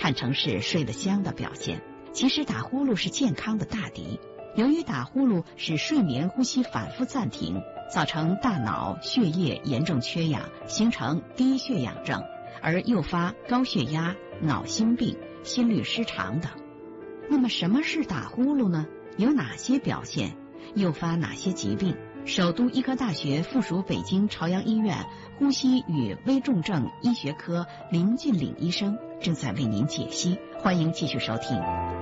看成是睡得香的表现。其实打呼噜是健康的大敌。由于打呼噜使睡眠呼吸反复暂停，造成大脑血液严重缺氧，形成低血氧症，而诱发高血压、脑心病、心律失常等。那么什么是打呼噜呢？有哪些表现？诱发哪些疾病？首都医科大学附属北京朝阳医院呼吸与危重症医学科林俊岭医生正在为您解析，欢迎继续收听。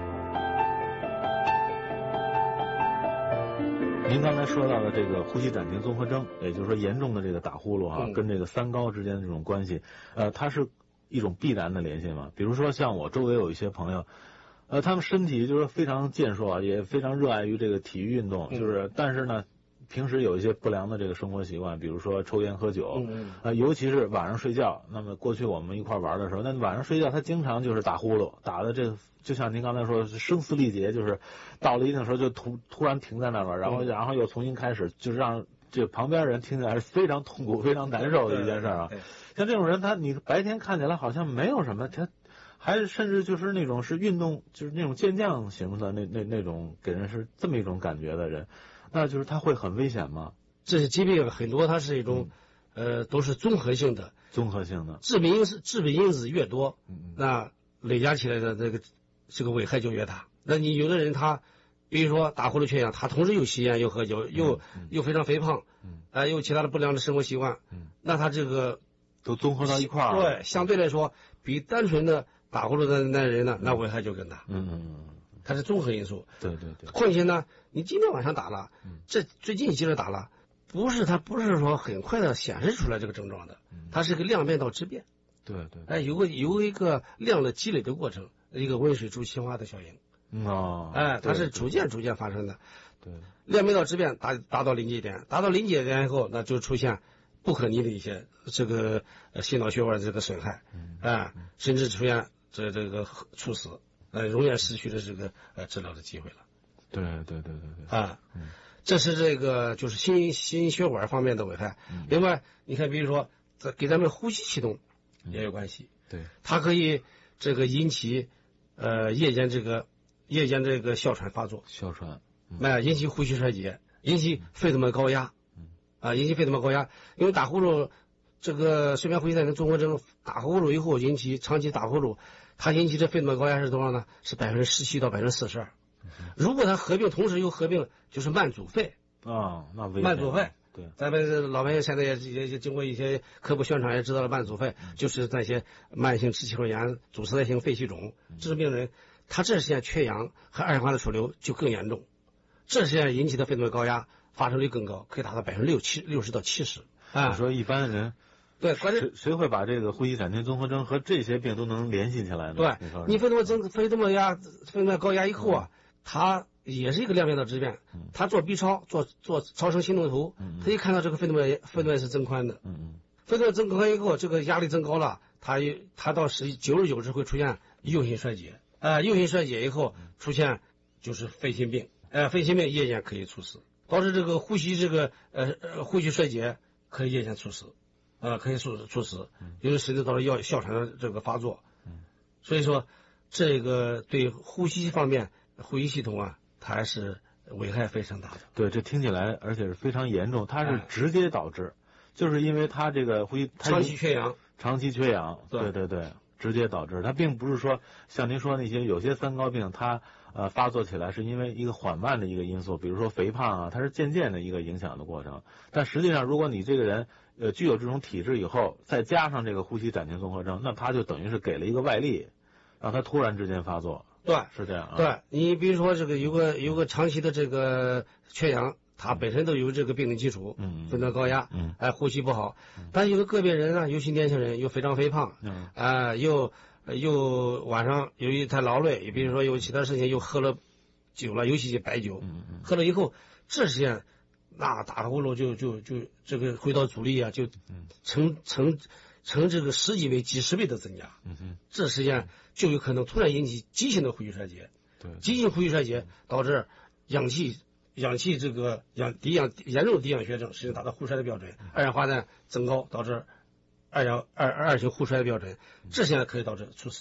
您刚才说到的这个呼吸暂停综合征，也就是说严重的这个打呼噜跟这个三高之间的这种关系，它是一种必然的联系吗？比如说像我周围有一些朋友，他们身体就是非常健硕，也非常热爱于这个体育运动，但是呢，平时有一些不良的这个生活习惯，比如说抽烟喝酒，尤其是晚上睡觉。那么过去我们一块玩的时候，那晚上睡觉他经常就是打呼噜，打的这就像您刚才说声嘶力竭，就是到了一定时候就突然停在那儿，然后又重新开始，就是让这旁边人听起来是非常痛苦、非常难受的一件事啊。像这种人，你白天看起来好像没有什么，他还是甚至就是那种是运动，就是那种健将型的那种给人是这么一种感觉的人，那就是他会很危险吗？ 这些疾病很多，它是一种都是综合性的，致病因子越多，那累加起来的这个危害就越大。那你有的人他比如说打呼噜缺氧，他同时又吸烟又喝酒又非常肥胖，又其他的不良的生活习惯，那他这个都综合到一块儿， 对，相对来说比单纯的打呼噜的那人呢，那危害就更大。它是综合因素。 对。 况且呢，你今天晚上打了，这最近接着打了，它不是说很快的显示出来这个症状的，它是个量变到质变。 对。 有一个量的积累的过程，一个温水煮青蛙的效应。它是逐渐发生的。 对， 量变到质变达到临界点，达到临界点以后，那就出现不可逆的一些这个心脑血管的这个损害，甚至出现这个猝死，永远失去了这个治疗的机会了。 对。 这是这个就是心血管方面的危害。另外，你看，比如说给咱们呼吸系统也有关系。 对， 它可以这个引起夜间这个哮喘发作，引起呼吸衰竭，引起肺动脉高压，引起肺动脉高压。因为打呼噜这个睡眠呼吸暂停综合征，打呼噜以后长期打呼噜，它引起这肺动脉高压是多少呢？是17%到42%。如果它同时又合并就是慢阻肺那慢阻肺。 对， 咱们老百姓现在也经过一些科普宣传，也知道了慢阻肺就是那些慢性支气管炎、阻塞性肺气肿这种病人，他这时间缺氧和二氧化碳储留就更严重，这时间引起的肺动脉高压发生率更高，可以达到60%到70%。 你说一般人对， 谁会把这个呼吸暂停综合征和这些病都能联系起来呢？ 对，你肺动脉高压以后啊，它也是一个量变到质变。他做 B 超做超声心动图，他一看到这个肺动脉是增宽的，肺动脉增宽以后，这个压力增高了，他到久而久之会出现右心衰竭，右心衰竭以后出现就是肺心病，肺心病夜间可以猝死，导致这个呼吸衰竭可以夜间猝死，可以猝死，有的甚至导致哮喘的这个发作。所以说这个对呼吸方面呼吸系统啊，它还是危害非常大的。 对，这听起来而且是非常严重，它是直接导致，就是因为它这个长期缺氧， 对，直接导致。它并不是说像您说那些有些三高病，它发作起来是因为一个缓慢的一个因素，比如说肥胖啊，它是渐渐的一个影响的过程。但实际上，如果你这个人具有这种体质以后，再加上这个呼吸暂停综合征，那它就等于是给了一个外力，让它突然之间发作。 对， 是这样啊。 对，你比如说这个有个长期的这个缺氧，它本身都有这个病理基础，肺动脉高压，呼吸不好。但有的个别人呢，尤其年轻人又非常肥胖，又晚上由于太劳累，比如说有其他事情又喝了酒了，尤其是白酒，喝了以后，这时间那打呼噜就这个回到阻力啊，就成这个10几倍、几十倍的增加。这时间就有可能突然引起急性的呼吸衰竭。 对， 急性呼吸衰竭导致氧气这个严重的低氧血症，甚至达到呼衰的标准，二氧化碳增高导致二型呼衰的标准，这现在可以导致猝死。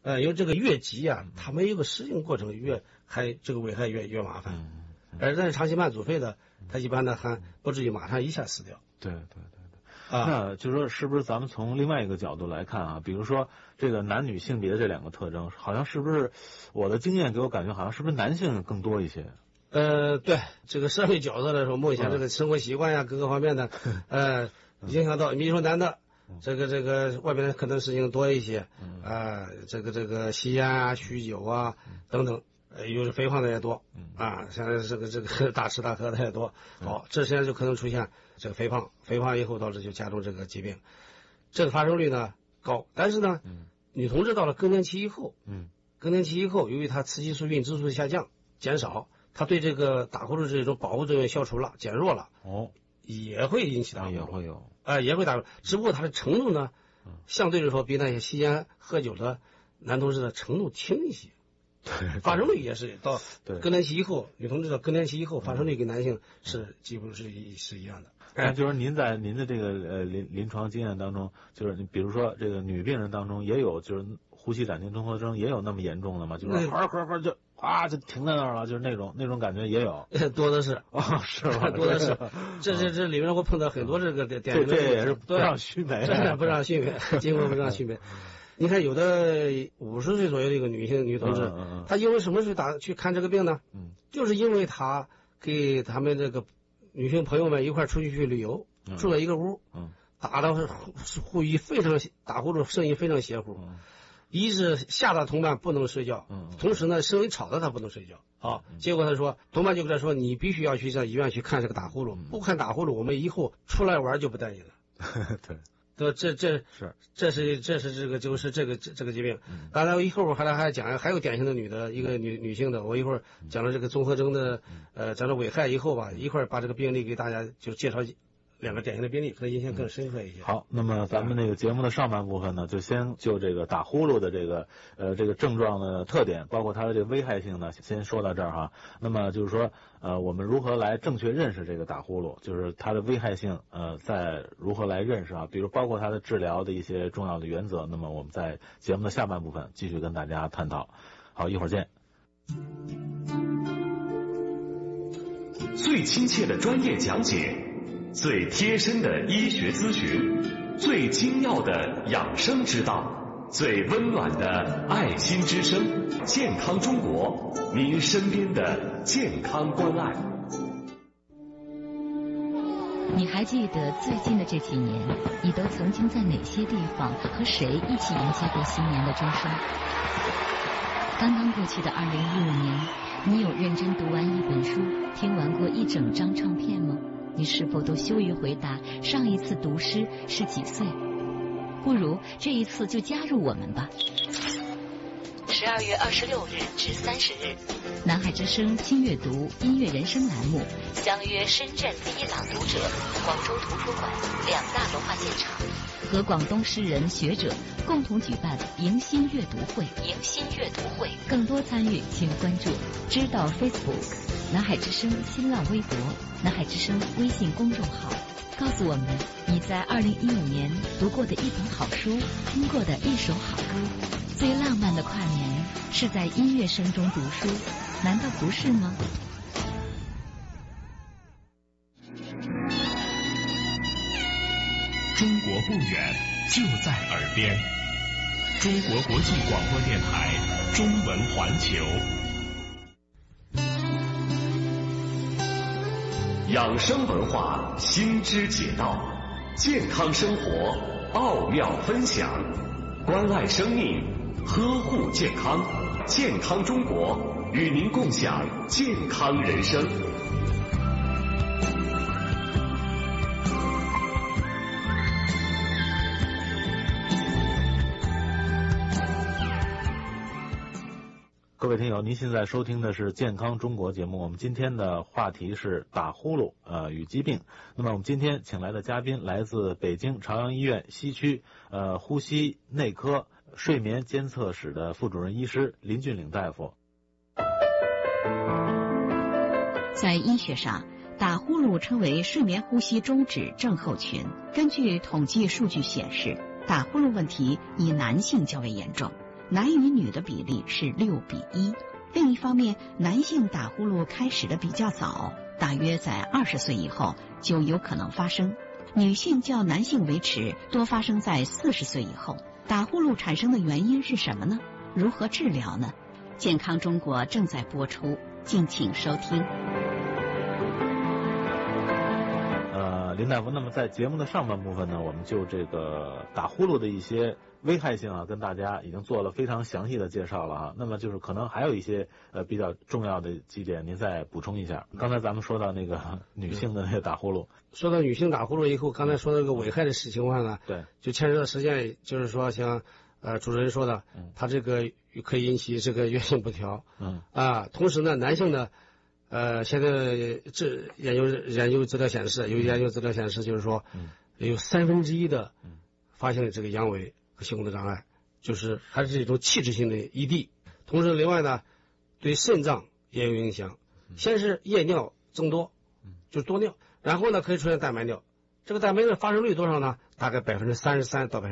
因为这个越急啊，它没有个适应过程，这个危害越麻烦。但是长期慢阻肺的，它一般呢还不至于马上一下死掉。 对。那就是说，是不是咱们从另外一个角度来看啊？比如说这个男女性别这两个特征，好像是不是我的经验给我感觉，好像是不是男性更多一些？ 对，这个社会角色来说，目前这个生活习惯呀，各个方面的，影响到，比如说男的，这个外面的可能事情多一些，这个吸烟啊、酗酒啊等等，有的肥胖的也多，像这个大吃大喝的也多，这现在就可能出现这个肥胖以后导致就加重这个疾病，这个发生率呢高，但是呢，女同志到了更年期以后，由于她雌激素、孕激素下降减少。它对这个打呼噜这种保护作用消除了、减弱了，也会引起打呼噜， 也会有， 也会打呼噜，只不过它的程度呢，相对来说比那些吸烟喝酒的男同志的程度轻一些，发生率也是到更年期以后，女同志到更年期以后，发生率跟男性是几乎是一样的。 就是您在您的这个临床经验当中，就是你比如说这个女病人当中也有就是呼吸暂停综合征也有那么严重的吗？就是呵就停在那儿了，就是那种感觉也有， 多的是是吧？ 多的是。这里面我碰到很多这个典型的， 这也是不让续培， 真的不让续培，经过不让续培。你看有的50岁左右的一个女同志，她因为什么去看这个病呢？就是因为她给他们这个女性朋友们一块出去旅游，住了一个屋，打的呼吁非常打呼噜，声音非常邪乎。一是吓得同伴不能睡觉，同时呢声音吵得他不能睡觉。结果他说，同伴就跟他说，你必须要去上医院去看这个打呼噜，不看打呼噜，我们以后出来玩就不带你了。对，这是这个疾病。当然一会儿我还讲还有典型的一个女性的，我一会儿讲了这个综合征的讲了危害以后吧，一会儿把这个病例给大家就介绍两个典型的病例，可能印象更深刻一些。 好，那么咱们那个节目的上半部分呢，就先就这个打呼噜的这个症状的特点，包括它的这个危害性呢，先说到这儿哈。那么就是说我们如何来正确认识这个打呼噜，就是它的危害性再如何来认识啊，比如包括它的治疗的一些重要的原则。那么我们在节目的下半部分继续跟大家探讨。好，一会儿见。 最亲切的专业讲解，最贴身的医学咨询，最精要的养生之道，最温暖的爱心之声，健康中国，您身边的健康关爱。 你还记得最近的这几年，你都曾经在哪些地方和谁一起迎接过新年的钟声？刚刚过去的2015年，你有认真读完一本书，听完过一整张唱片吗？你是否都羞于回答上一次读诗是几岁？不如这一次就加入我们吧。12月26日至30日，南海之声轻阅读音乐人生栏目相约深圳第一朗读者、广州图书馆两大文化现场，和广东诗人学者共同举办迎新阅读会。更多参与请关注知道 Facebook、南海之声新浪微博、南海之声微信公众号，告诉我们你在2015年读过的一本好书，听过的一首好歌。最浪漫的跨年是在音乐声中读书，难道不是吗？ 中国不远，就在耳边。中国国际广播电台中文环球，养生文化新知解道，健康生活奥妙分享，关爱生命，呵护健康，健康中国与您共享健康人生。 各位听友，您现在收听的是健康中国节目，我们今天的话题是打呼噜与疾病。那么我们今天请来的嘉宾来自北京朝阳医院西区呼吸内科睡眠监测室的副主任医师林俊岭大夫。 在医学上，打呼噜称为睡眠呼吸中止症候群。根据统计数据显示，打呼噜问题以男性较为严重。 男与女的比例是6:1。另一方面，男性打呼噜开始的比较早，大约在20岁以后就有可能发生；女性较男性为迟，多发生在40岁以后。打呼噜产生的原因是什么呢？如何治疗呢？健康中国正在播出，敬请收听。 林大夫，那么在节目的上半部分呢，我们就这个打呼噜的一些危害性啊，跟大家已经做了非常详细的介绍了啊。那么就是可能还有一些比较重要的几点，您再补充一下。刚才咱们说到那个女性的那个打呼噜， 说到女性打呼噜以后，刚才说到这个危害的情况呢， 对， 就牵扯到实践，就是说像主持人说的，它这个可以引起这个月经不调，同时呢，男性呢。现在研究资料显示，就是说，有1/3的发现了这个阳痿和性功能障碍，就是还是一种器质性的ED。同时，另外呢，对肾脏也有影响。先是夜尿增多，就是多尿，然后呢可以出现蛋白尿。这个蛋白尿发生率多少呢？大概33%到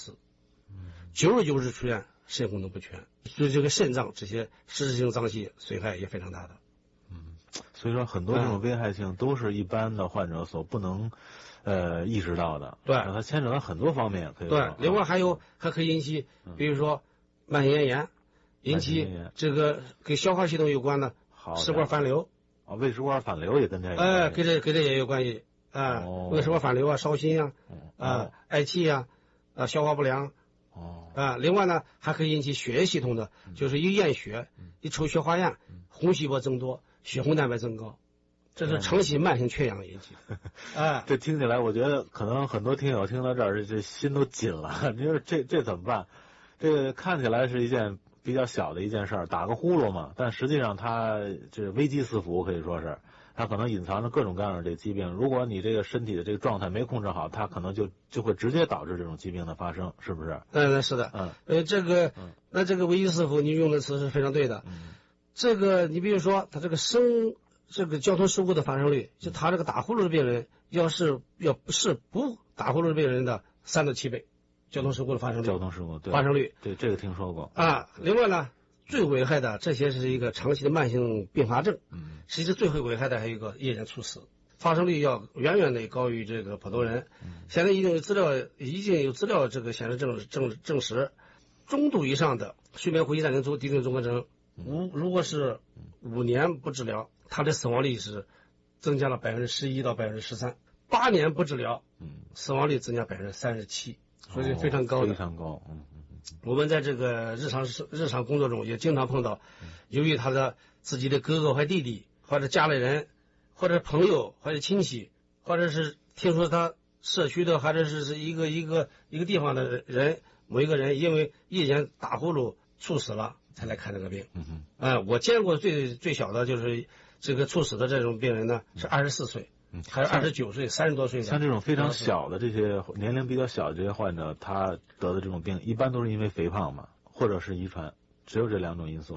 64%，99%出现肾功能不全，所以这个肾脏这些实质性脏器损害也非常大的。 所以说很多这种危害性都是一般的患者所不能意识到的。 对， 它牵扯到很多方面，可以说。 对，另外还可以引起，比如说慢性咽炎，引起这个跟消化系统有关的食管反流。 胃食管反流也跟这个。 跟这也有关系。胃食管反流烧心嗳气消化不良。另外呢，还可以引起血液系统的，就是一验血，一抽血化验，红细胞增多。血红蛋白增高，这是长期慢性缺氧引起的。 这听起来，我觉得可能很多听友听到这儿，这心都紧了。你说这怎么办？这个看起来是一件比较小的一件事儿，打个呼噜嘛，但实际上它这危机四伏，可以说是它可能隐藏着各种各样的这个疾病。如果你这个身体的这个状态没控制好，它可能就会直接导致这种疾病的发生，是不是？ 是的。这个危机四伏，你用的词是非常对的。这个你比如说他这个交通事故的发生率，就他这个打呼噜的病人要不是不打呼噜的病人的3到7倍，交通事故的发生率。 对发生率， 对，这个听说过。 另外呢，最危害的这些是一个长期的慢性并发症。其实最会危害的还有一个夜间猝死，发生率要远远的高于这个普通人。现在已经有资料这个显示证实，中度以上的睡眠呼吸暂停低症综合征。如果是5年不治疗，它的死亡率是增加了11%到13%；8年不治疗，死亡率增加37%，所以非常高的。 非常高。 我们在这个日常工作中也经常碰到，由于他的自己的哥哥或弟弟，或者家里人，或者朋友，或者亲戚，或者是听说他社区的，或者是一个地方的人，某一个人因为夜间打呼噜猝死了。才来看这个病。我见过最小的就是这个猝死的这种病人呢，是24岁，还是29岁、30多岁的。 像这种非常小的这些年龄比较小的这些患者，他得的这种病，一般都是因为肥胖嘛，或者是遗传，只有这2种因素。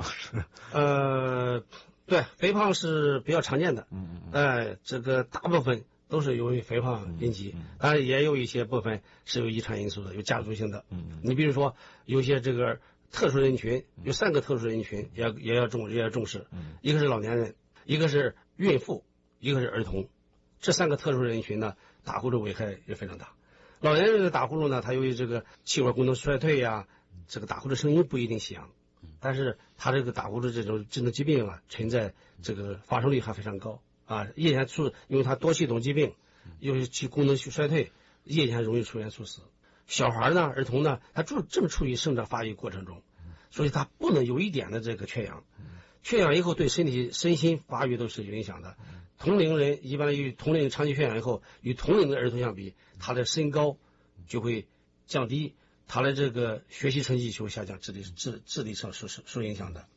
对，肥胖是比较常见的。这个大部分都是由于肥胖引起，当然也有一些部分是有遗传因素的，有家族性的。你比如说有些这个。特殊人群有3个特殊人群也要重视，一个是老年人，一个是孕妇，一个是儿童。这3个特殊人群呢，打呼噜危害也非常大。老年人的打呼噜呢，他由于这个气管功能衰退这个打呼噜声音不一定响，但是他这个打呼噜这种疾病存在这个发生率还非常高夜间因为他多系统疾病，由于其功能衰退，夜间容易出现猝死。小孩呢，儿童呢，他正处于生长发育过程中，所以他不能有一点的这个缺氧。缺氧以后对身心发育都是有影响的。同龄人一般与同龄长期缺氧以后，与同龄的儿童相比，他的身高就会降低，他的这个学习成绩就会下降，智力上受影响的。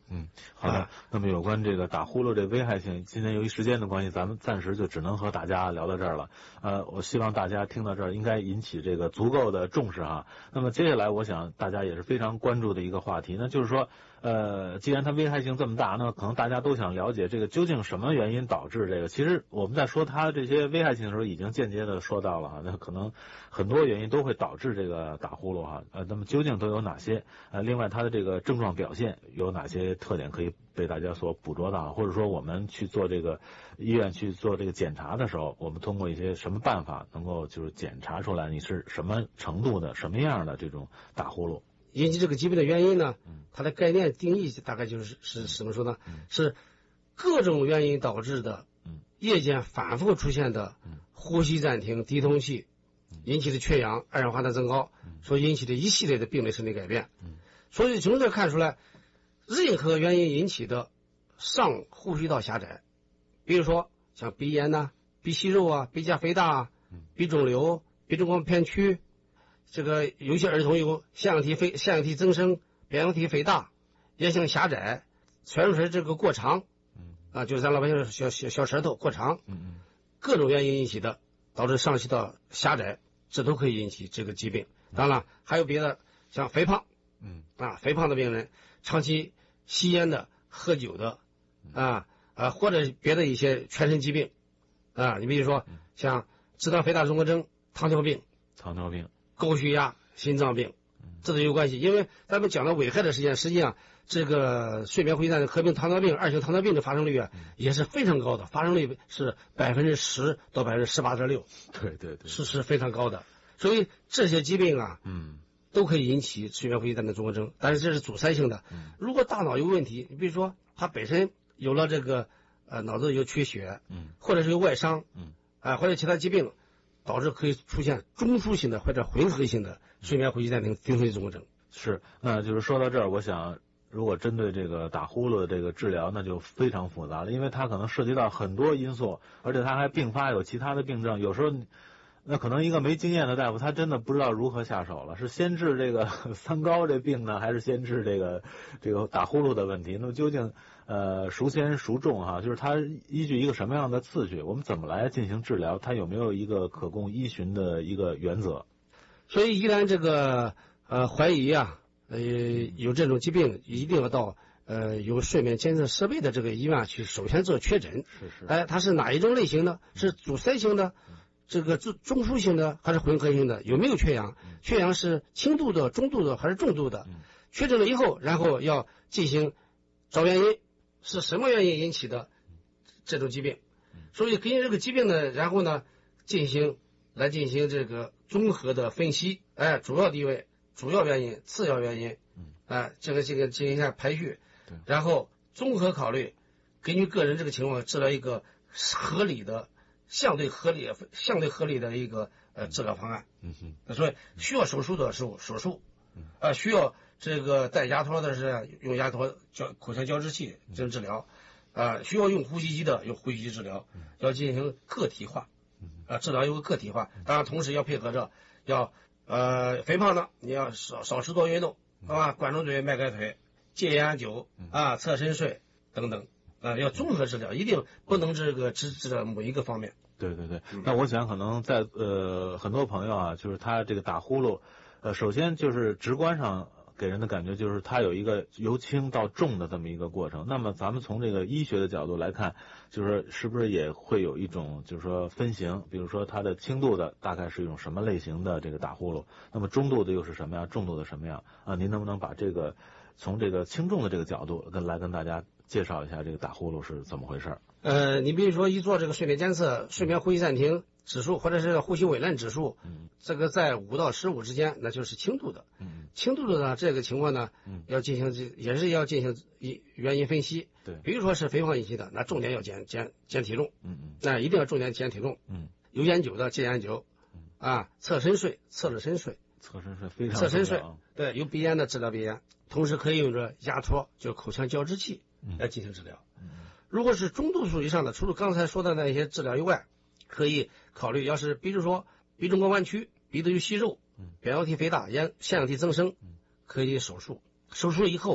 好的。那么有关这个打呼噜这危害性，今天由于时间的关系，咱们暂时就只能和大家聊到这儿了。我希望大家听到这儿应该引起这个足够的重视哈。那么接下来我想大家也是非常关注的一个话题，那就是说既然它危害性这么大，那可能大家都想了解这个究竟什么原因导致这个。其实我们在说它这些危害性的时候，已经间接的说到了哈，那可能很多原因都会导致这个打呼噜哈。那么究竟都有哪些？另外它的这个症状表现有哪些特点可以被大家所捕捉到，或者说我们去做这个医院去做这个检查的时候，我们通过一些什么办法能够就是检查出来你是什么程度的什么样的这种打呼噜。 引起这个疾病的原因呢，它的概念定义大概是怎么说呢？是各种原因导致的夜间反复出现的呼吸暂停、低通气引起的缺氧、二氧化碳增高所引起的一系列的病理生理改变。所以从这看出来，任何原因引起的上呼吸道狭窄，比如说像鼻炎呐、鼻息肉啊、鼻甲肥大啊、鼻肿瘤、鼻中隔片区，这个有些儿童有腺样体增生、扁桃体肥大、咽腔狭窄、喘入水这个过长，就是咱老百姓小舌头过长，各种原因引起的导致上气道狭窄，这都可以引起这个疾病。当然了，还有别的，像肥胖，肥胖的病人，长期吸烟的、喝酒的，或者别的一些全身疾病，你比如说像脂肪肥大综合征、糖尿病、高血压、心脏病，这都有关系。因为咱们讲的危害的时间，实际上这个睡眠呼吸暂停合并糖尿病、二型糖尿病的发生率也是非常高的，发生率是10%到18.6%，对，是非常高的。所以这些疾病都可以引起睡眠呼吸暂停综合征，但是这是阻塞性的。如果大脑有问题，你比如说他本身有了这个脑子有缺血，或者是有外伤，或者其他疾病，导致可以出现中枢性的或者混合性的睡眠呼吸暂停低通气综合征。 是，那就是说到这儿，我想如果针对这个打呼噜的这个治疗，那就非常复杂了，因为它可能涉及到很多因素，而且它还并发有其他的病症，有时候那可能一个没经验的大夫，他真的不知道如何下手了，是先治这个三高这病呢，还是先治这个打呼噜的问题？那么究竟孰先孰重哈？就是它依据一个什么样的次序，我们怎么来进行治疗？它有没有一个可供依循的一个原则？ 所以，一旦这个怀疑有这种疾病，一定要到有睡眠监测设备的这个医院去首先做确诊。它是哪一种类型的？是阻塞性的？这个中枢性的还是混合性的？有没有缺氧？缺氧是轻度的、中度的还是重度的？确诊了以后，然后要进行找原因，是什么原因引起的这种疾病？所以根据这个疾病呢，然后呢进行这个综合的分析，主要地位、主要原因、次要原因，这个进行一下排序，然后综合考虑，根据个人这个情况治疗一个合理的。相对合理的一个治疗方案。所以需要手术的手术，需要这个戴牙托的是用牙托口腔矫治器进行治疗，需要用呼吸机的用呼吸机治疗，要进行个体化，治疗有个个体化。当然同时要配合着要肥胖的你要少吃多运动，管住嘴、迈开腿、戒烟酒侧身睡等等。要综合治疗，一定不能这个只治疗某一个方面。 对，那我想可能在很多朋友就是他这个打呼噜，首先就是直观上给人的感觉就是它有一个由轻到重的这么一个过程。那么咱们从这个医学的角度来看，就是是不是也会有一种就是说分型，比如说它的轻度的大概是一种什么类型的这个打呼噜，那么中度的又是什么样，重度的什么样您能不能把这个从这个轻重的这个角度跟大家介绍一下这个打呼噜是怎么回事？ 你比如说一做这个睡眠监测、睡眠呼吸暂停指数或者是呼吸紊乱指数，这个在5到15之间，那就是轻度的。轻度的呢，这个情况呢，要进行也是要进行原因分析。 对， 比如说是肥胖引起的，那重点要减体重。那一定要重点减体重。有烟酒的戒烟酒，侧身睡，侧着身睡。 侧身睡非常侧身睡，对，有鼻炎的治疗鼻炎，同时可以用着牙托，就是口腔矫治器来进行治疗。如果是中度数以上的，除了刚才说的那些治疗以外，可以考虑，要是比如说鼻中隔弯曲、鼻子有息肉、扁桃体肥大、腺样体增生，可以手术。手术以后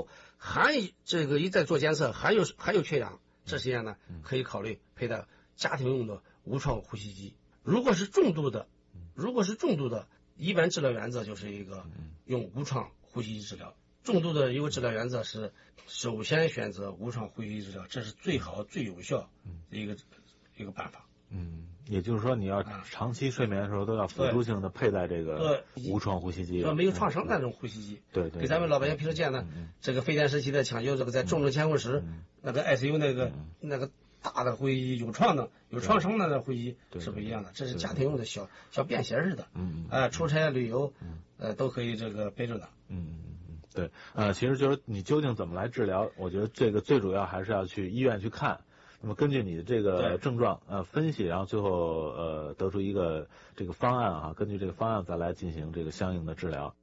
这个一再做监测还有缺氧，这时间呢可以考虑佩戴家庭用的无创呼吸机。如果是重度的，一般治疗原则就是一个用无创呼吸机治疗。重度的一个治疗原则是首先选择无创呼吸机治疗，这是最好最有效的一个办法。 也就是说你要长期睡眠的时候都要辅助性的佩戴这个无创呼吸机， 没有创伤的那种呼吸机。 对， 给咱们老百姓平时见的这个非典时期的抢救，这个在重症监护室那个 ICU 那个大的呼吸机，有创伤的呼吸机是不一样的，这是家庭用的小便携式的，出差旅游都可以这个背着的。 对，其实就是你究竟怎么来治疗，我觉得这个最主要还是要去医院去看。那么根据你的这个症状分析，然后最后得出一个这个方案啊，根据这个方案再来进行这个相应的治疗。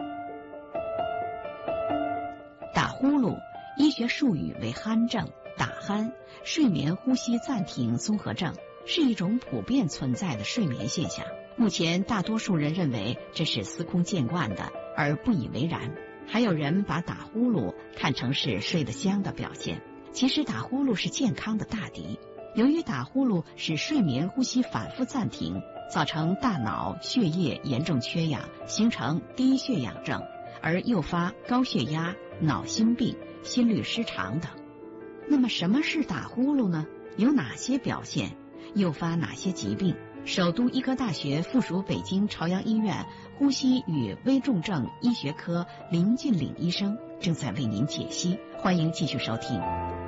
打呼噜，医学术语为鼾症、打鼾、睡眠呼吸暂停综合症，是一种普遍存在的睡眠现象。目前大多数人认为这是司空见惯的，而不以为然。还有人把打呼噜看成是睡得香的表现。其实打呼噜是健康的大敌，由于打呼噜使睡眠呼吸反复暂停，造成大脑血液严重缺氧，形成低血氧症，而诱发高血压、脑心病、心律失常等。那么什么是打呼噜呢？有哪些表现？诱发哪些疾病？首都医科大学附属北京朝阳医院呼吸与危重症医学科林俊岭医生正在为您解析，欢迎继续收听。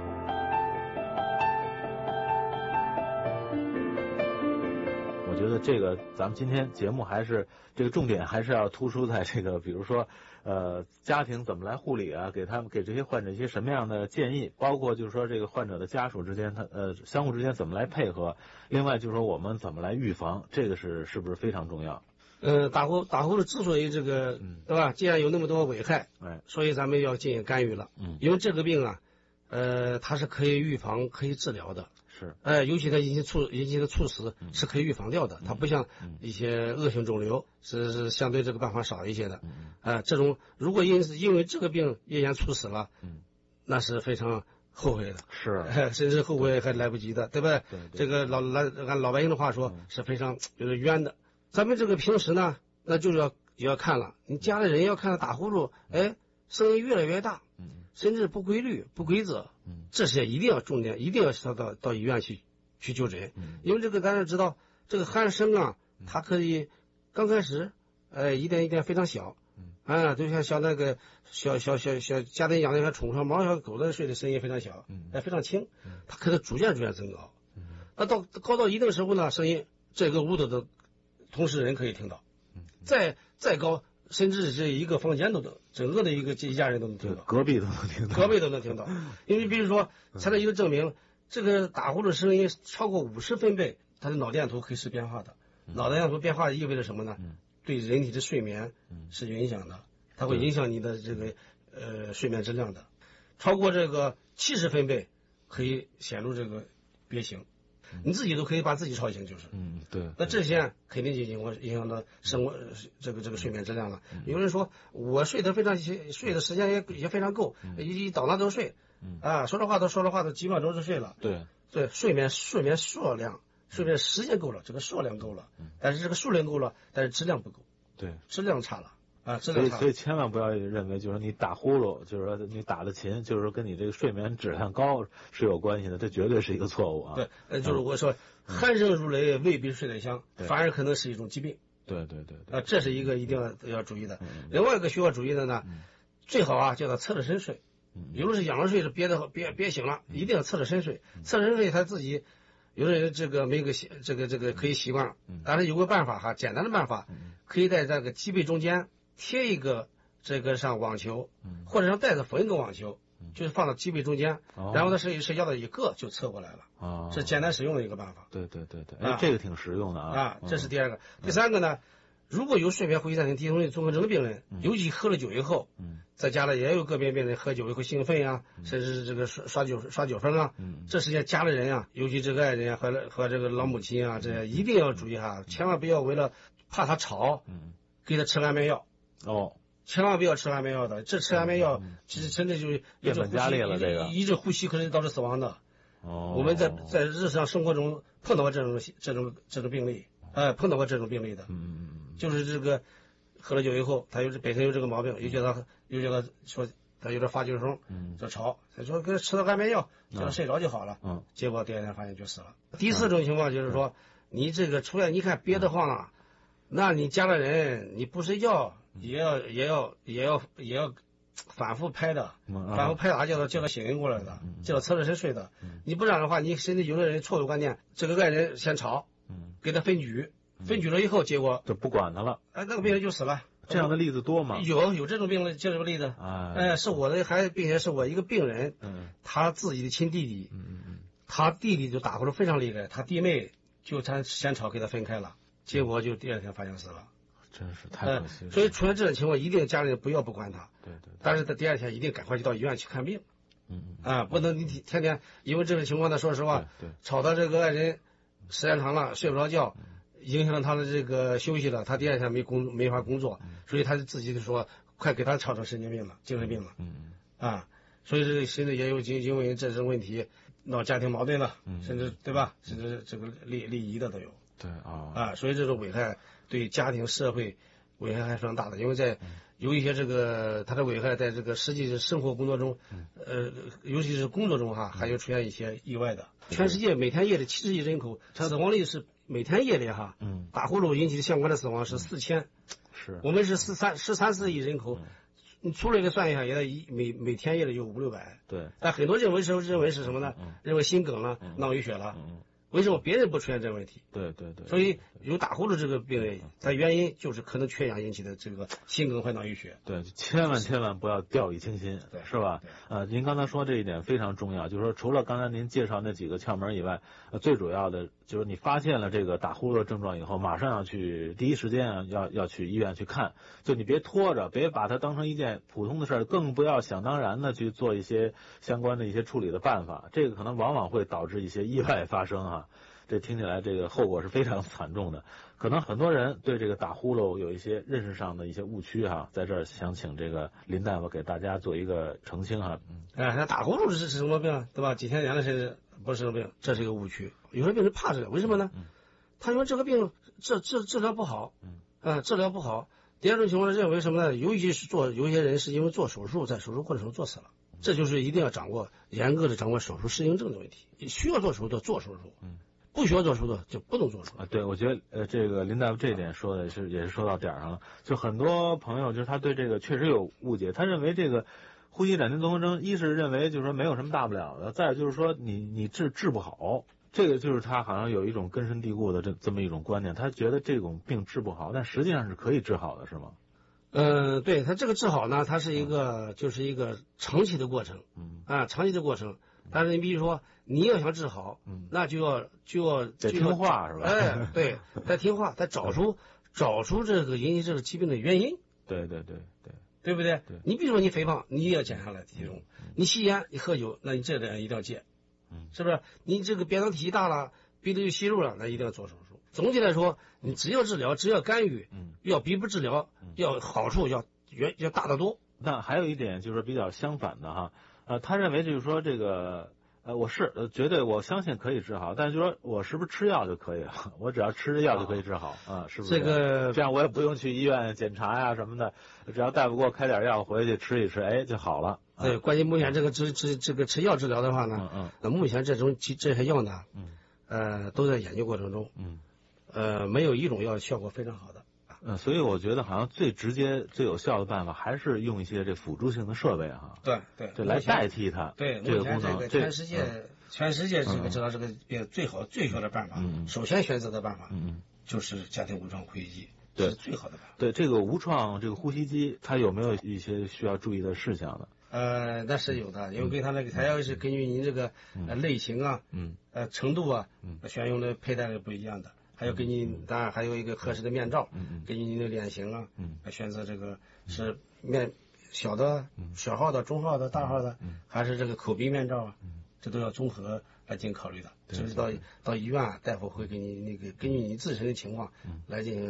我觉得这个咱们今天节目还是这个重点还是要突出在这个，比如说家庭怎么来护理啊，给这些患者一些什么样的建议，包括就是说这个患者的家属之间相互之间怎么来配合，另外就是说我们怎么来预防，这个是不是非常重要？ 打呼噜之所以这个对吧，既然有那么多危害，所以咱们要进行干预了。因为这个病啊它是可以预防可以治疗的。 是， 尤其它引起的猝死是可以预防掉的，它不像一些恶性肿瘤是相对这个办法少一些的。这种如果因为这个病咽炎猝死了，那是非常后悔的， 是， 甚至后悔还来不及的，对吧？ 对， 这个按老百姓的话说是非常就是冤的。咱们这个平时呢，那就是要看了，你家里人要看到打呼噜，声音越来越大，甚至不规律、不规则，这些一定要重点，一定要到医院去就诊。因为这个咱也知道，这个鼾声啊，它可以刚开始一点一点非常小，就像那个小家庭养的小宠物、小猫、小狗的睡的声音非常小，非常轻，它可能逐渐增高。那高到一定时候呢，声音这个屋子的同时人可以听到，再高。甚至这一个房间都能，整个的一家人都能听到， 隔壁都能听到。 因为比如说，才有一个证明，这个打呼噜声音超过50分贝，它的脑电图可以是变化的。脑电图变化意味着什么呢？对人体的睡眠是有影响的，它会影响你的这个睡眠质量的。超过这个70分贝，可以显露这个憋醒。你自己都可以把自己吵醒，就是， 对。 那这些肯定就影响到生活这个睡眠质量了。有人说我睡的时间也非常够，一倒那都睡，说着话都几秒钟就睡了。对，睡眠数量，睡眠时间够了，这个数量够了，但是这个数量够了，但是质量不够， 对， 质量差了。 所以千万不要认为就是你打呼噜，就是说你打的勤，就是说跟你这个睡眠质量高是有关系的，这绝对是一个错误啊。 对，就是我说鼾声如雷未必睡得香，反而可能是一种疾病。 对， 这是一个一定要注意的。另外一个需要注意的呢，最好叫他侧着身睡。有的是仰着睡是憋醒了，一定要侧着身睡。侧着身睡他自己，有的人这个没个这个可以习惯，但是有个办法简单的办法，可以在这个脊背中间贴一个这个上网球，或者让带子缝一个网球，就是放到脊背中间，然后呢睡觉的一个就侧过来了，是简单使用的一个办法。 对，这个挺实用的啊。 这是第二个。第三个呢，如果有睡眠呼吸暂停低通综合征的病人，尤其喝了酒以后，在家里也有个别病人喝酒以后兴奋啊，甚至是这个耍酒疯啊，这时间家里人啊，尤其这个爱人和这个老母亲啊，这一定要注意千万不要为了怕他吵，给他吃安眠药。 千万不要吃安眠药的，这吃安眠药其实真的就是变本加厉了，这个抑制呼吸可能导致死亡的。 哦， 我们在日常生活中碰到过这种病例，碰到过这种病例的，就是这个喝了酒以后，他本身有这个毛病，又觉得说他有点发酒声，就吵，他说给他吃了安眠药，叫他睡着就好了，结果第二天发现就死了。第四种情况就是说，你这个出来你看憋得慌了，那你家里人你不睡觉也要反复拍的，反复拍打叫他醒过来的，叫他侧着身睡的。你不然的话，你甚至有的人错误观念，这个爱人先吵，给他分居了以后，结果就不管他了， 那个病人就死了。 这样的例子多吗？ 有这种病例，就这个例子，是我的，并且是我一个病人，他自己的亲弟弟，他弟弟就打呼噜非常厉害，他弟妹就他先吵给他分开了，结果就第二天发现死了。 真是太可惜了。 所以出现这种情况，一定家里人不要不管他。 对。 但是他第二天一定赶快去到医院去看病。不能你天天因为这种情况呢，说实话，吵到这个爱人时间长了睡不着觉，影响了他的这个休息了，他第二天没法工作，所以他自己就说快给他吵成神经病了，精神病了。所以这现在也有因为这种问题闹家庭矛盾了，甚至对吧？甚至这个离异的都有。 对所以这种危害对家庭社会危害还是非常大的，因为有一些这个它的危害在这个实际生活工作中，尤其是工作中还有出现一些意外的。全世界每天夜里70亿人口，死亡率是每天夜里打呼噜引起的相关的死亡是4000， 是我们是13-14亿人口，你粗略的算一下，也得每天夜里有500-600。 对， 但很多认为是什么呢？认为心梗了，脑溢血了。为什么别人不出现这个问题？ 对。 所以有打呼噜这个病人，它原因就是可能缺氧引起的这个心梗或脑溢血。 对，千万不要掉以轻心，是吧？您刚才说这一点非常重要，就是说除了刚才您介绍那几个窍门以外，最主要的就是你发现了这个打呼噜的症状以后，马上要去第一时间要去医院去看，就你别拖着，别把它当成一件普通的事儿，更不要想当然的去做一些相关的一些处理的办法，这个可能往往会导致一些意外发生这听起来这个后果是非常惨重的，可能很多人对这个打呼噜有一些认识上的一些误区在这儿想请这个林大夫给大家做一个澄清那打呼噜是什么病对吧？几千年了甚至不是什么病，这是一个误区。有些病人怕治疗，为什么呢？他说这个病治疗不好，治疗不好。第二种情况认为什么呢？尤其是有些人是因为做手术，在手术过程中做死了。这就是一定要严格的掌握手术适应症的问题。需要做手术的做手术，不需要做手术的就不能做手术。 对，我觉得这个林大夫这点说的也是说到点上了。就很多朋友就是他对这个确实有误解，他认为这个呼吸暂停综合征，一是认为就是说没有什么大不了的，再就是说你治不好，这个就是他好像有一种根深蒂固的这么一种观念，他觉得这种病治不好，但实际上是可以治好的，是吗？ 对，他这个治好呢，它是就是一个长期的过程，长期的过程。但是你比如说你要想治好，那就要得听话是吧？ 对，得听话，得找出这个引起这个疾病的原因。 对不对？你比如说你肥胖，你也要减下来体重；你吸烟，你喝酒，那你这点一定要戒，是不是？你这个扁桃体积大了，鼻子有息肉了，那一定要做手术。总体来说，你只要治疗，只要干预，要比不治疗要好处要大得多。 那还有一点就是比较相反的他认为就是说这个我绝对我相信可以治好，但是就说我是不是吃药就可以了？我只要吃着药就可以治好是不是？这样我也不用去医院检查什么的，只要大夫给我开点药回去吃一吃，就好了。 对，关键目前这个吃药治疗的话呢，那目前这些药呢，都在研究过程中，没有一种药效果非常好的。 所以我觉得好像最直接、最有效的办法还是用一些这辅助性的设备对， 来代替它。 对， 这个功能。 全世界这个治疗这个病最好的办法，首先选择的办法，就是家庭无创呼吸机，是最好的办法。 对，这个无创这个呼吸机，它有没有一些需要注意的事项呢？ 那是有的，因为跟它它要是根据您这个类型程度选用的佩戴是不一样的。还有给你，当然还有一个合适的面罩，根据您的脸型选择这个是小的、小号的、中号的、大号的，还是这个口鼻面罩这都要综合来进行考虑的。就是到医院，大夫会给你根据你自身的情况来进行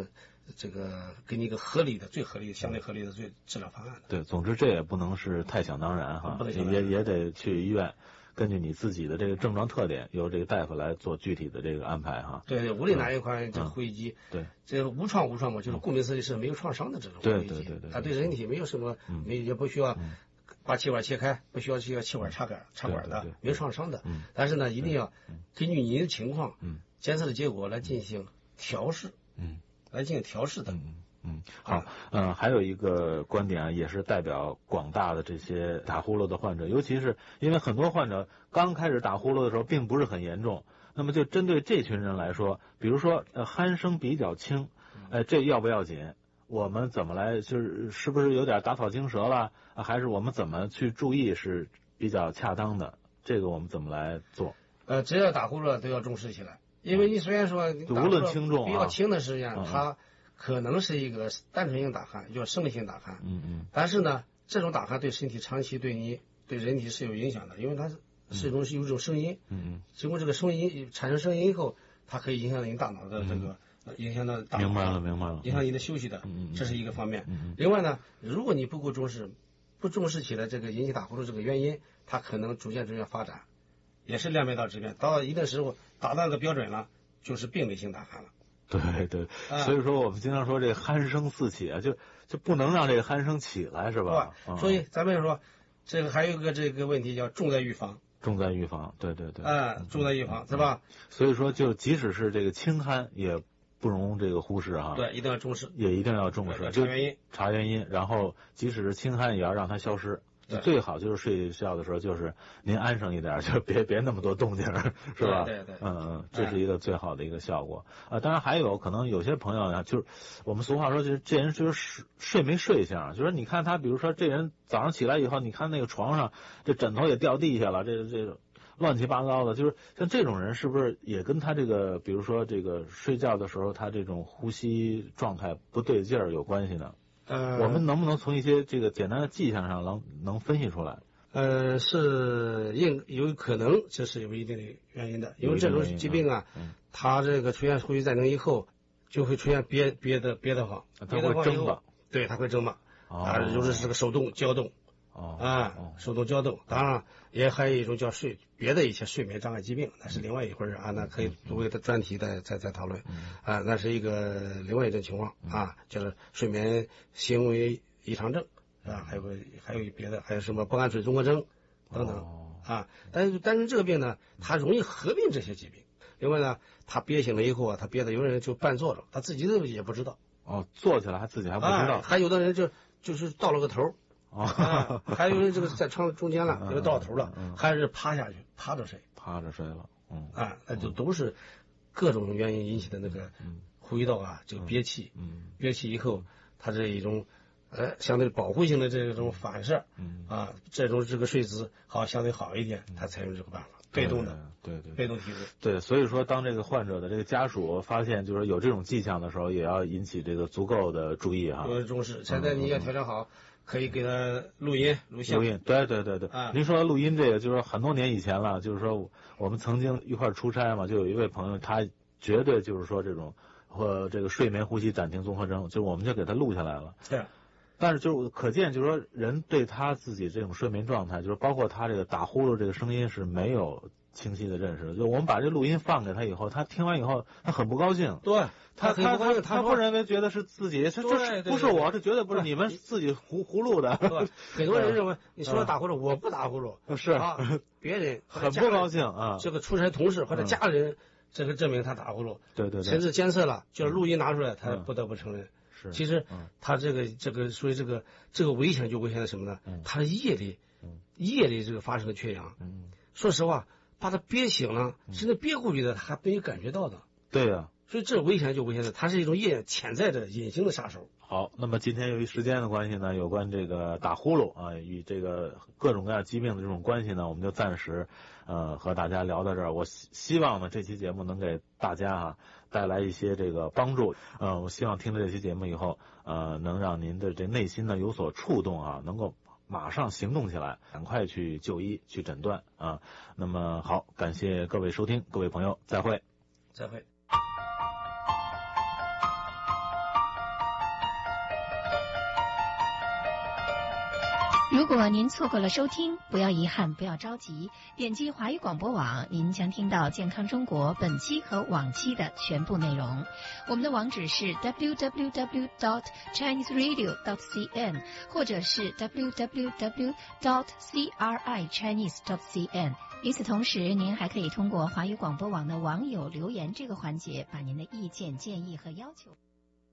这个给你一个合理的、最合理的、相对合理的最治疗方案的。 对，总之这也不能是太想当然哈，也得去医院。根据你自己的这个症状特点，由这个大夫来做具体的这个安排哈。 对，无论哪一款这个呼吸机， 对， 这个无创嘛，就是顾名思义是没有创伤的这种呼吸机， 对， 它对人体没有什么，也不需要把气管切开，不需要气管插管的，没有创伤的。但是呢，一定要根据你的情况，监测的结果来进行调试，的。 好，还有一个观点啊，也是代表广大的这些打呼噜的患者，尤其是因为很多患者刚开始打呼噜的时候并不是很严重，那么就针对这群人来说，比如说鼾声比较轻，这要不要紧？我们怎么来，是不是有点打草惊蛇了？还是我们怎么去注意是比较恰当的？这个我们怎么来做？ 只要打呼噜都要重视起来，因为你虽然说无论轻重比较轻的实际上它可能是一个单纯性打鼾，叫生理性打鼾。但是呢，这种打鼾对身体长期对人体是有影响的，因为它是有一种声音。经过这个声音产生声音以后，它可以影响你大脑的这个，影响到大脑。明白了。影响你的休息的，这是一个方面。另外呢，如果你不够重视起来这个引起打呼噜这个原因，它可能逐渐发展，也是两边道之变。到一定时候达到那个标准了，就是病理性打鼾了。 对，所以说我们经常说这个鼾声四起啊，就不能让这个鼾声起来，是吧？ 所以咱们说，这个还有一个这个问题叫重在预防。 对。 重在预防是吧？ 所以说，就即使是这个轻鼾，也不容这个忽视哈。 对，一定要重视。 也一定要重视，查原因，然后即使是轻鼾，也要让它消失。最好就是睡觉的时候，就是您安生一点，就别那么多动静，是吧？ 对。 这是一个最好的一个效果当然还有可能有些朋友呢，就是我们俗话说，就是这人就是睡没睡相，就是你看他，比如说这人早上起来以后，你看那个床上这枕头也掉地下了，这乱七八糟的，就是像这种人是不是也跟他这个，比如说这个睡觉的时候他这种呼吸状态不对劲儿有关系呢？我们能不能从一些这个简单的迹象上能分析出来？ 是有可能这是有一定的原因的，因为这种疾病啊，它这个出现呼吸暂停以后，就会出现憋得慌， 它会挣吧？ 对，它会挣吧？就是这个手动胶动。手动胶动，当然也还有一种叫别的一些睡眠障碍疾病，那是另外一回事啊，那可以作为的专题再讨论那是一个另外一种情况就是睡眠行为异常症还有别的，还有什么不按水综合征等等但是这个病呢，它容易合并这些疾病。另外呢，他憋醒了以后他憋的有人就半坐着，他自己都也不知道坐起来他自己还不知道， 还有的人就是到了个头还有人这个在床中间了，因为到头了，还是趴下去趴着睡了， 那就都是各种原因引起的那个呼吸道这个憋气，憋气以后，它这一种相对保护性的这种反射，这个睡姿相对好一点，它采用这个办法，被动的， 对， 被动体质， 对，所以说当这个患者的这个家属发现就是有这种迹象的时候，也要引起这个足够的注意重视。现在你要调整好。可以给他录音录像。 对。您说录音这个，就是很多年以前了，就是说我们曾经一块出差嘛，就有一位朋友，他绝对就是说这种或这个睡眠呼吸暂停综合征，就我们就给他录下来了。 对。 但是就是可见，就是说人对他自己这种睡眠状态，就是包括他这个打呼噜这个声音是没有清晰的认识的。就我们把这录音放给他以后，他听完以后他很不高兴。 对。他不认为觉得是自己，这不是我，这绝对不是你们自己胡录的。 很多人认为你说打呼噜，我不打呼噜， 是别人很不高兴这个出差同事或者家人，这个证明他打呼噜。 对， 甚至监测了，就是录音拿出来，他不得不承认。 是， 其实他这个，所以这个危险就危险在什么呢？他的夜里这个发生的缺氧。说实话，把他憋醒了，甚至憋过去的，他还没有感觉到的。 对呀。 所以这危险就危险的，它是一种潜在的隐形的杀手。 好，那么今天由于时间的关系呢，有关这个打呼噜与这个各种各样疾病的这种关系呢，我们就暂时和大家聊到这儿。我希望呢这期节目能给大家带来一些这个帮助。我希望听了这期节目以后能让您的这内心呢有所触动能够马上行动起来，赶快去就医去诊断那么好，感谢各位收听，各位朋友再会。 如果您错过了收听，不要遗憾，不要着急，点击华语广播网，您将听到健康中国本期和往期的全部内容。我们的网址是 www.chineseradio.cn 或者是 www.crichinese.cn。与此同时，您还可以通过华语广播网的网友留言这个环节，把您的意见、建议和要求